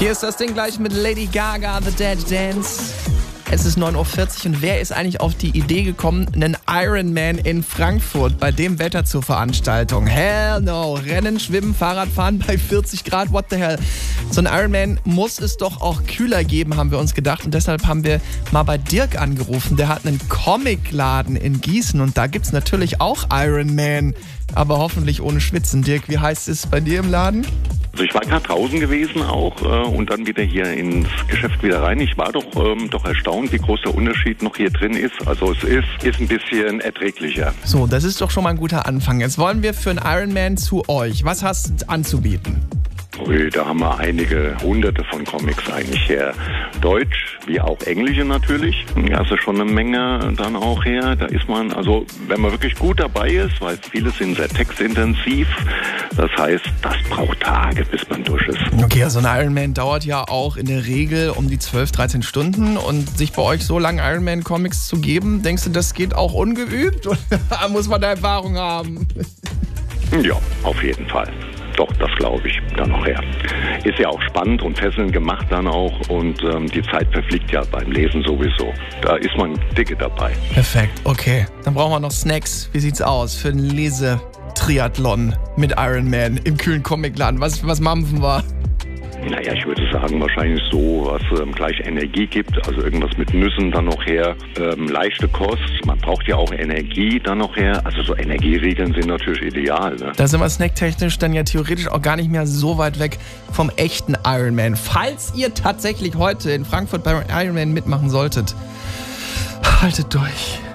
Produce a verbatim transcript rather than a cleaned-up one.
Hier ist das Ding gleich mit Lady Gaga, The Dead Dance. Es ist neun Uhr vierzig und wer ist eigentlich auf die Idee gekommen, einen Ironman in Frankfurt bei dem Wetter zur Veranstaltung? Hell no. Rennen, Schwimmen, Fahrradfahren bei vierzig Grad, what the hell? So ein Ironman muss es doch auch kühler geben, haben wir uns gedacht. Und deshalb haben wir mal bei Dirk angerufen. Der hat einen Comicladen in Gießen und da gibt's natürlich auch Ironman. Aber hoffentlich ohne Schwitzen. Dirk, wie heißt es bei dir im Laden? Also ich war gerade draußen gewesen auch äh, und dann wieder hier ins Geschäft wieder rein. Ich war doch ähm, doch erstaunt, wie groß der Unterschied noch hier drin ist. Also es ist, ist ein bisschen erträglicher. So, das ist doch schon mal ein guter Anfang. Jetzt wollen wir für einen Ironman zu euch. Was hast du anzubieten? Ui, da haben wir einige hunderte von Comics eigentlich her. Deutsch, wie auch Englische natürlich. Ja, ist ja schon eine Menge dann auch her. Da ist man, also wenn man wirklich gut dabei ist, weil viele sind sehr textintensiv. Das heißt, das braucht Tage, bis man durch ist. Okay, also ein Ironman dauert ja auch in der Regel um die zwölf, dreizehn Stunden. Und sich bei euch so lange Ironman-Comics zu geben, denkst du, das geht auch ungeübt? Oder muss man da Erfahrung haben? Ja, auf jeden Fall. Doch, das glaube ich dann noch her. Ist ja auch spannend und fesselnd gemacht dann auch und ähm, die Zeit verfliegt ja beim Lesen sowieso. Da ist man dicke dabei. Perfekt, okay. Dann brauchen wir noch Snacks. Wie sieht's aus für einen Lese-Triathlon mit Ironman im kühlen Comicladen? Was, was mampfen wir? Naja, ich würde sagen, wahrscheinlich so, was ähm, gleich Energie gibt, also irgendwas mit Nüssen dann noch her, ähm, leichte Kost, man braucht ja auch Energie dann noch her, also so Energieriegeln sind natürlich ideal. Ne? Da sind wir snacktechnisch dann ja theoretisch auch gar nicht mehr so weit weg vom echten Ironman. Falls ihr tatsächlich heute in Frankfurt beim Ironman mitmachen solltet, haltet durch.